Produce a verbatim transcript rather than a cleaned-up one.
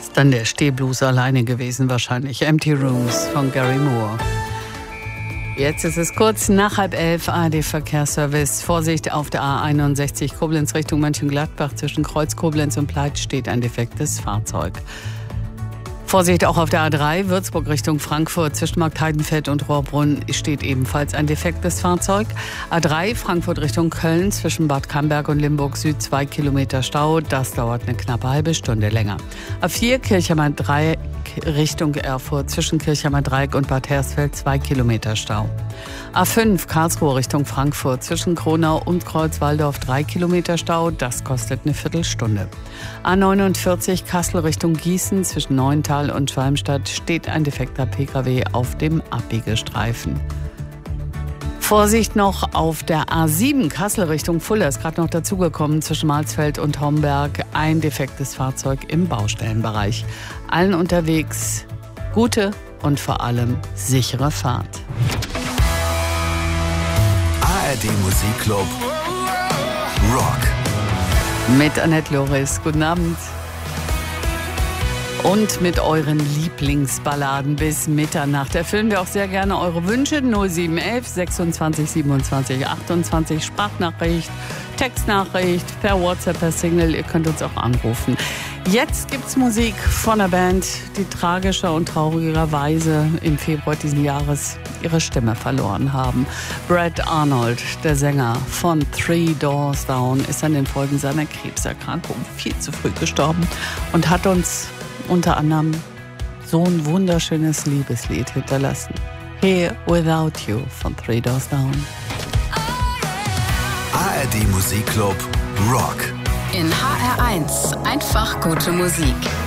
Dann der Stehblues alleine gewesen wahrscheinlich. Empty Rooms von Gary Moore. Jetzt ist es kurz nach halb elf, A R D-Verkehrsservice. Vorsicht auf der A einundsechzig Koblenz Richtung Mönchengladbach. Zwischen Kreuz Koblenz und Pleit steht ein defektes Fahrzeug. Vorsicht auch auf der A drei, Würzburg Richtung Frankfurt. Zwischen Markt Heidenfeld und Rohrbrunn steht ebenfalls ein defektes Fahrzeug. A drei, Frankfurt Richtung Köln. Zwischen Bad Camberg und Limburg Süd zwei Kilometer Stau. Das dauert eine knappe halbe Stunde länger. A vier, Kirchheimer Dreieck Richtung Erfurt. Zwischen Kirchheimer Dreieck und Bad Hersfeld zwei Kilometer Stau. A fünf, Karlsruhe Richtung Frankfurt. Zwischen Kronau und Kreuzwaldorf drei Kilometer Stau. Das kostet eine Viertelstunde. A neunundvierzig, Kassel Richtung Gießen. Zwischen Neuental und Schwalmstadt steht ein defekter P K W auf dem Abbiegestreifen. Vorsicht noch auf der A sieben, Kassel Richtung Fulda, ist gerade noch dazugekommen. Zwischen Marsfeld und Homberg ein defektes Fahrzeug im Baustellenbereich. Allen unterwegs gute und vor allem sichere Fahrt. A R D Musikclub Rock. Mit Annette Loris. Guten Abend. Und mit euren Lieblingsballaden bis Mitternacht erfüllen wir auch sehr gerne eure Wünsche. null sieben eins eins sechsundzwanzig siebenundzwanzig achtundzwanzig, Sprachnachricht, Textnachricht, per WhatsApp, per Single. Ihr könnt uns auch anrufen. Jetzt gibt's Musik von einer Band, die tragischer und traurigerweise im Februar diesen Jahres ihre Stimme verloren haben. Brad Arnold, der Sänger von Three Doors Down, ist an den Folgen seiner Krebserkrankung viel zu früh gestorben und hat uns unter anderem so ein wunderschönes Liebeslied hinterlassen. Here Without You von Three Doors Down. A R D Musikclub Rock. In H R eins einfach gute Musik.